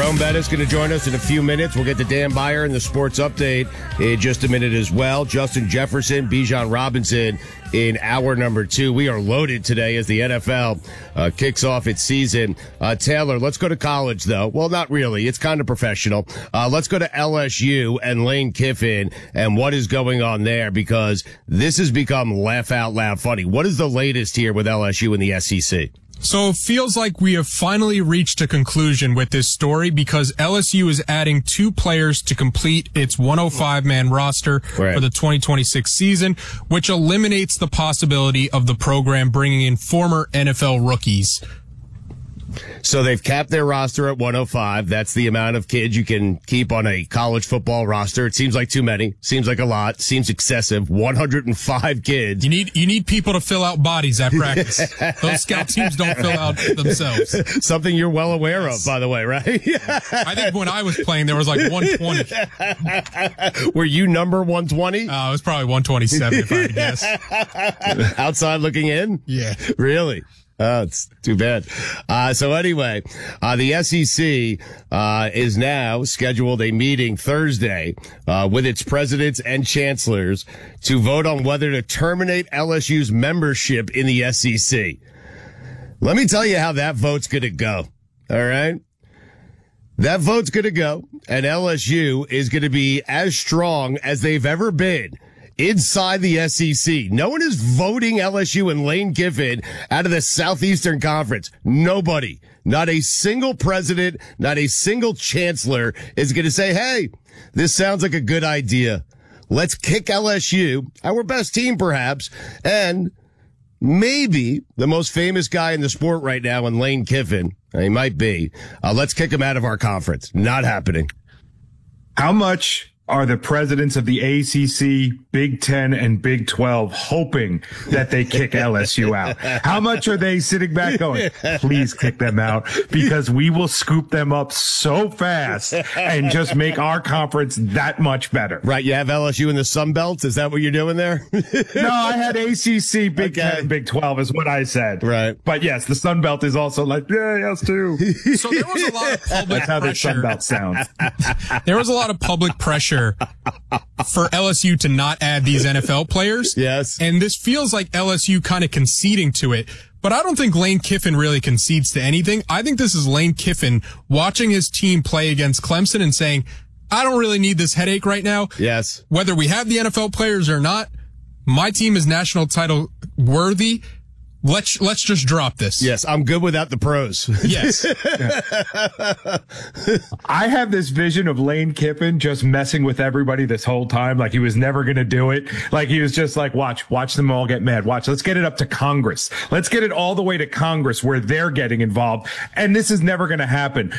Jerome Bettis going to join us in a few minutes. We'll get to Dan Beyer and the sports update in just a minute as well. Justin Jefferson, Bijan Robinson in hour number 2. We are loaded today as the NFL kicks off its season. Taylor, let's go to college, though. Well, not really. It's kind of professional. Let's go to LSU and Lane Kiffin and what is going on there, because this has become laugh out loud funny. What is the latest here with LSU and the SEC? So it feels like we have finally reached a conclusion with this story, because LSU is adding 2 players to complete its 105-man roster for the 2026 season, which eliminates the possibility of the program bringing in former NFL rookies. So they've capped their roster at 105. That's the amount of kids you can keep on a college football roster. It seems like too many. Seems like a lot. Seems excessive. 105 kids. You need people to fill out bodies at practice. Those scout teams don't fill out themselves. Something you're well aware of, by the way, right? I think when I was playing, there was like 120. Were you number 120? It was probably 127 if I had to guess. Outside looking in? Yeah. Really? Oh, it's too bad. So anyway, the SEC is now scheduled a meeting Thursday with its presidents and chancellors to vote on whether to terminate LSU's membership in the SEC. Let me tell you how that vote's going to go. All right? That vote's going to go, and LSU is going to be as strong as they've ever been inside the SEC. No one is voting LSU and Lane Kiffin out of the Southeastern Conference. Nobody. Not a single president, not a single chancellor is going to say, hey, this sounds like a good idea. Let's kick LSU, our best team perhaps, and maybe the most famous guy in the sport right now in Lane Kiffin. He might be. Let's kick him out of our conference. Not happening. How much are the presidents of the ACC, Big 10, and Big 12 hoping that they kick LSU out? How much are they sitting back going, please kick them out, because we will scoop them up so fast and just make our conference that much better? Right, you have LSU in the Sun Belt? Is that what you're doing there? No, I had ACC, Big 10, and Big 12 is what I said. Right. But yes, the Sun Belt is also like, yeah, yes, too. So there was a lot of public That's how the pressure. Sun Belt sounds. There was a lot of public pressure for LSU to not add these NFL players. Yes. And this feels like LSU kind of conceding to it. But I don't think Lane Kiffin really concedes to anything. I think this is Lane Kiffin watching his team play against Clemson and saying, I don't really need this headache right now. Yes. Whether we have the NFL players or not, my team is national title worthy. Let's just drop this. Yes, I'm good without the pros. Yes. I have this vision of Lane Kiffin just messing with everybody this whole time. Like he was never going to do it. Like he was just like, watch them all get mad. Let's get it up to Congress. Let's get it all the way to Congress where they're getting involved. And this is never going to happen.